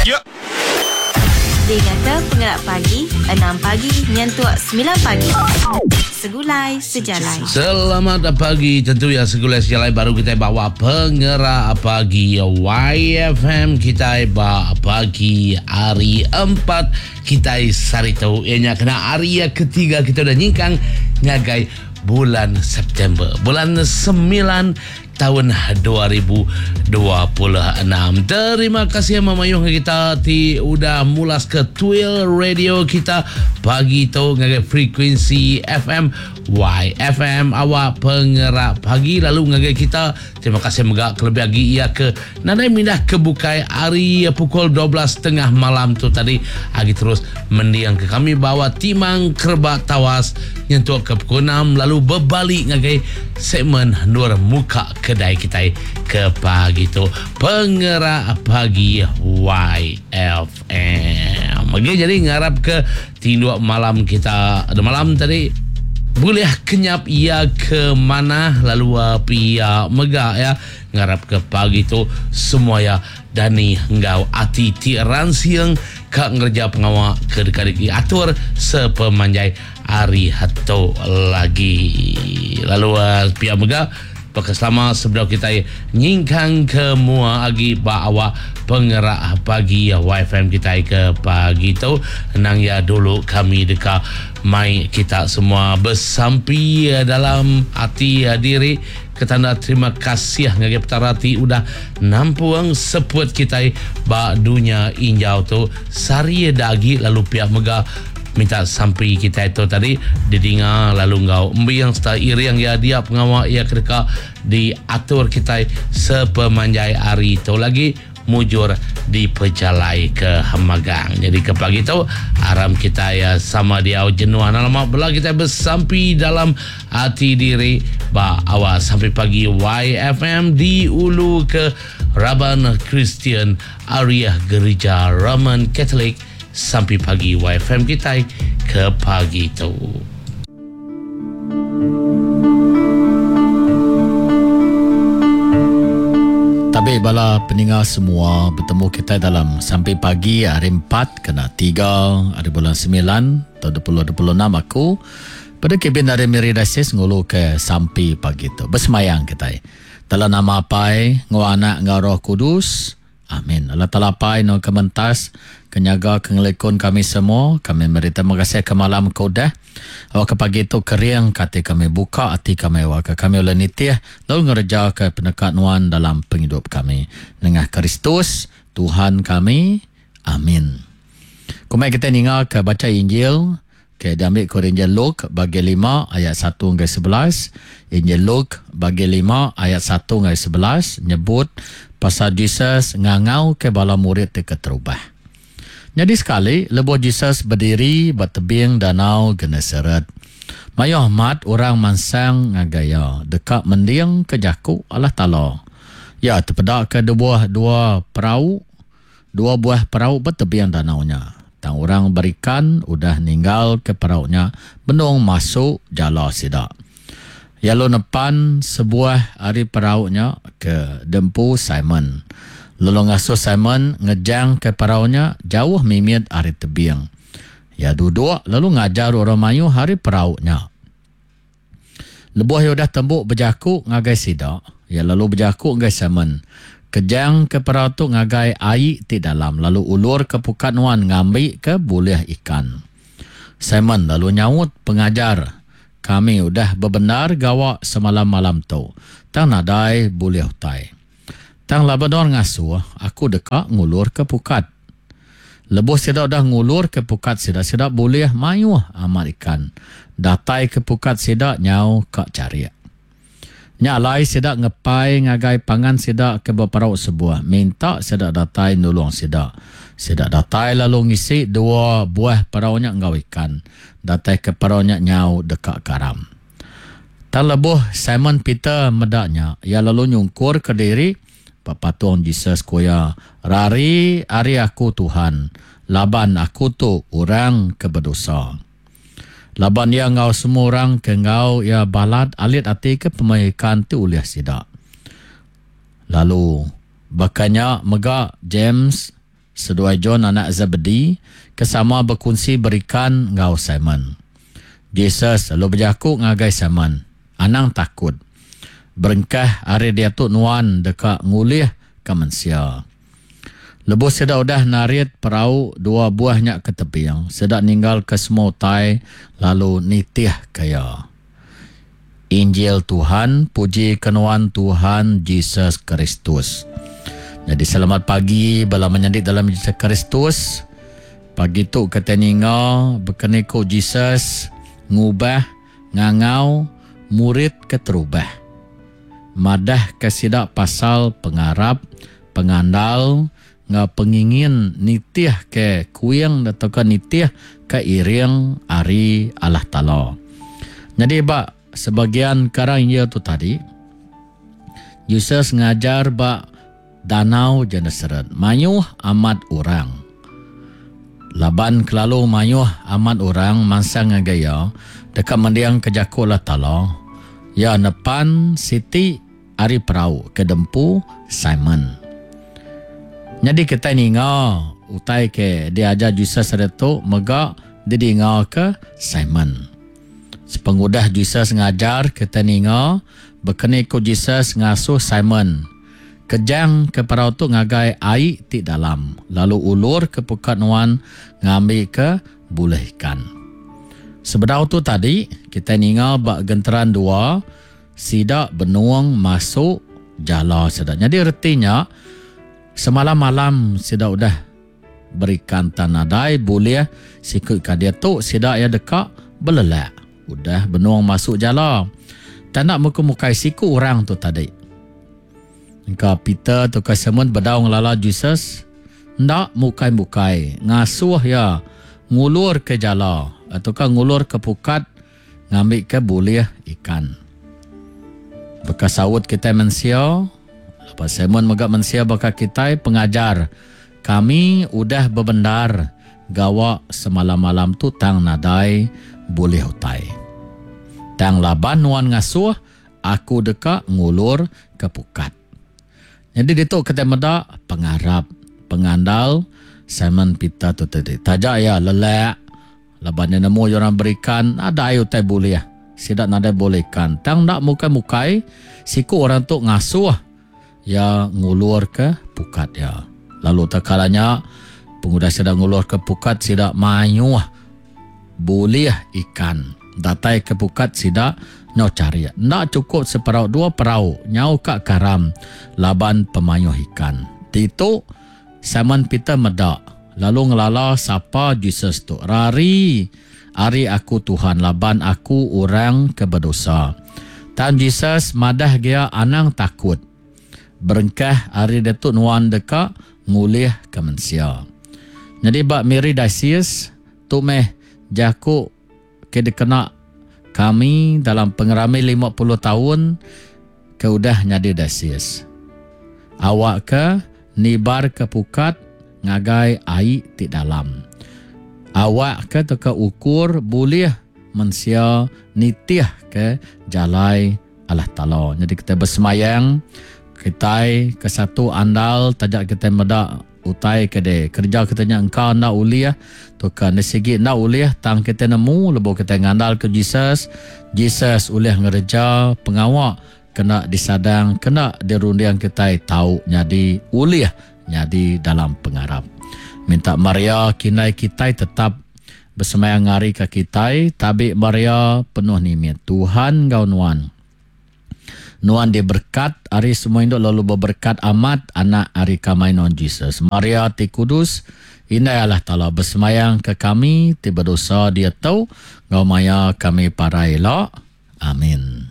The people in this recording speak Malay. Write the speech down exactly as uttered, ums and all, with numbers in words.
Ya. Dia kata pengerak pagi, enam pagi, nyentuak sembilan pagi. Segulai Sejalai. Selamat pagi. Tentu ya Segulai Sejalai baru kita bawa pengerak pagi Y F M kita bawa pagi hari empat kita sarito. Ianya kena hari ketiga kita dah nyingkang ngagai bulan September. Bulan sembilan tahun dua ribu dua puluh enam. Terima kasih memayung kita ti udah mulas ke Twill Radio kita pagi tu ngagai frekuensi F M Y F M awak pengerak pagi lalu ngagai kita. Terima kasih mega kelebih lagi ia ke nanai mindah kebukai hari pukul dua belas tiga puluh malam tu tadi agi terus mendiang ke kami bawa timang kerba tawas nyentuh ke pukul enam lalu berbalik ngagai segmen Nur Muka kedai kita ke pagi tu pengerak pagi Y F M. Okey, jadi ngarap ke tinduk malam kita ada malam tadi boleh kenyap ia ke mana lalu pia mega ya ngarap ke pagi tu semua ya dani engkau ati ti ransiang ke ngerja pengawal ke dekat atur sepemanjai hari hatau lagi lalu pia mega pakai selama sebelum kita nyingkang ke mua agi bawa pengerak pagi Y F M kita ke pagi tu nang ya dulu kami dekat mai kita semua bersampi dalam hati diri ketanda terima kasih ngagai petarati udah nampuang seput kita ba dunia injau tu sari dagi lalu pihak mega minta sampai kita itu tadi didinga lalu ngau embi yang setelah iri yang ya dia pengawal ia kedeka diatur kita sepemanjai hari itu lagi mujur di pejalai ke Hamagang. Jadi ke pagi itu aram kita ya sama dia jenuhan lama belah kita bersampai dalam hati diri ba awak sampai pagi Y F M di ulu ke Raban Christian Area Gereja Roman Catholic sampai pagi Y F M kita ke pagi tu. Tapi bala pendengar semua bertemu kita dalam sampai pagi hari empat kena tiga hari bulan sembilan tahun dua ribu dua puluh enam aku pada kebin dari Miridasis ngulu ke sampai pagi tu bersemayang kita dalam nama apa ngau anak ngau Roh Kudus. Amin. Allah talapai no kementas kenyaga kengelekon kami semua. Kami beri terima kasih ke malam kodah. Awak ke pagi itu kering kata kami buka hati kami awak kami oleh nitih lalu ngerja ke penekanuan dalam penghidup kami dengan Kristus Tuhan kami. Amin. Kumai kita ningal ke baca Injil ke diambil ke Injil Luke bagi lima ayat satu hingga sebelas. Injil Luke bagi lima ayat satu hingga sebelas nyebut pasal Jesus ngangau ke bala murid dia keterubah. Jadi sekali lebuh Jesus berdiri bertebing danau Genesaret. Mayah mat orang mansang ngagaya dekat mendiang ke jaku Allah Taala. Ya terpedak ke dua dua perahu, dua buah perahu bertebing danaunya. Tang orang berikan udah ninggal ke perahunya benung masuk jala sidak. Ya lo nepan sebuah hari perahunya ke dempu Simon. Lalu ngasuh Simon ngejang ke perahunya jauh mimit hari tebing. Ya duduk lalu ngajar orang mayu hari perahunya. Lebuh ya udah tembuk berjaku ngagai sidak. Ya lalu berjaku ngagai Simon. Kejang ke perahu tu ngagai air di dalam. Lalu ulur ke pukat nuan ngambil ke boleh ikan. Simon lalu nyaut pengajar. Kami udah bebenar gawak semalam malam tu. Tang nadai boleh utai. Tang labador ngasuh, aku dekat ngulur ke pukat. Lebuh sidak dah ngulur ke pukat sidak-sidak boleh mayuh amat ikan. Datai ke pukat sidak nyau kak cari. Nyalai sidak ngepai ngagai pangan sidak ke beberapa sebuah. Minta sidak datai nulung sidak. Sidak datai lalu ngisi dua buah perahunya ngau ikan. Datai ke perahunya nyau dekat karam. Tak lebuh Simon Peter medaknya. Ia lalu nyungkur ke diri. Papatung Jesus kuya. Rari ari aku Tuhan. Laban aku tu orang keberdosa. Laban ya ngau semua orang ke ngau ya balad alit hati ke pemahikan tu uliah sidak. Lalu bakanya mega James Sedua John anak Zebedi kesama berkongsi berikan ngau Simon. Jesus lalu berjaku ngagai Simon. Anang takut. Berengkah hari dia tu nuan dekat ngulih ke manusia. Lepas sedak udah narit perahu dua buahnya ke tepiang. Sedak ninggal ke semua utai lalu nitih kaya. Injil Tuhan, puji kenuan Tuhan Yesus Kristus. Jadi selamat pagi bala menyandit dalam Yesus Kristus. Pagi tu kata ninga berkeniko Yesus ngubah ngangau murid keterubah. Madah kesidak pasal pengarap, pengandal, nga pengingin nitih ke kuyang atau ke nitih ke iring ari Allah Ta'ala. Jadi bak sebagian karang ia tu tadi, Yesus ngajar bak danau Genesaret. Mayuh amat orang. Laban kelalu mayuh amat orang mansang ngagaya dekat mendiang kejaku Allah Ta'ala. Ya nepan siti ari perahu ke dempu Simon. Jadi kita ni ngah utai ke dia ajar Yesus itu mega dia ngah ke Simon. Sepengudah Yesus ngajar kita ni ngah berkene ko Yesus ngasuh Simon. Kejang ke perahu tu ngagai air ti dalam. Lalu ulur ke pukat nuan ngambil ke bulih ikan. Sebedau tu tadi kita ni ngah bak genteran dua sidak benuang masuk jala sedak. Jadi artinya semalam-malam sidak udah berikan tanadai boleh sikut ka dia tu sidak ya dekat belelak. Udah benuang masuk jala. Tak nak muka-mukai siku orang tu tadi. Engkau Peter tu kesemun berdaung lala Jesus. Ndak mukai-mukai. Ngasuh ya ngulur ke jala. Ataukah ngulur ke pukat ngambil ke boleh ikan. Bekas sawut kita manusia, lepas Simon megak manusia baka kita pengajar. Kami udah berbendar gawa semalam-malam tu tang nadai boleh utai. Tang laban nuan ngasuh, aku dekat ngulur ke pukat. Jadi dituk kita meda pengarap, pengandal Simon Peter tu tadi. Tajak ya lelak. Laban dia nemu orang berikan, ada ayu utai boleh. Sidak nada bolehkan. Tang nak mukai-mukai, siku orang tu ngasuh ya ngulur ke pukat ya. Lalu tak kalanya pengudah sedang ngulur ke pukat sidak mayuh boleh ikan. Datai ke pukat sidak nyau cari. Nak cukup seperau dua perahu nyau kak karam laban pemayuh ikan. Itu Simon Peter medak. Lalu ngelala sapa Jesus tu. Rari Ari aku Tuhan, laban aku orang keberdosa. Tan Jesus madah dia anang takut. Berengkah ari detuk nuan deka ngulih ke manusia. Jadi bak Mary Dasius tu meh jaku ke dikena kami dalam pengerami lima puluh tahun ke udah nyadi Dasius. Awak ke nibar ke pukat ngagai air di dalam. Awak ke teka ukur boleh manusia nitih ke jalai Allah Ta'ala. Jadi kita bersemayang, kita ke satu andal, tajak kita medak utai ke de. Kerja kita nya engkau nak uliah, tu kan segi nak uliah, tang kita nemu, lepas kita ngandal ke Jesus, Jesus uliah ngerja pengawak, kena disadang, kena dirundiang kita tahu nyadi uliah, nyadi dalam pengarap. Minta Maria kinai kita tetap bersemayang ngari ke kita, tapi Maria penuh nimit. Tuhan kau nuan. Nuan dia berkat, hari semua induk lalu berberkat amat anak hari kamai non Jesus. Maria ti kudus, inai Allah Ta'ala bersemayang ke kami, tiba dosa dia tahu, kau maya kami para elok. Amin.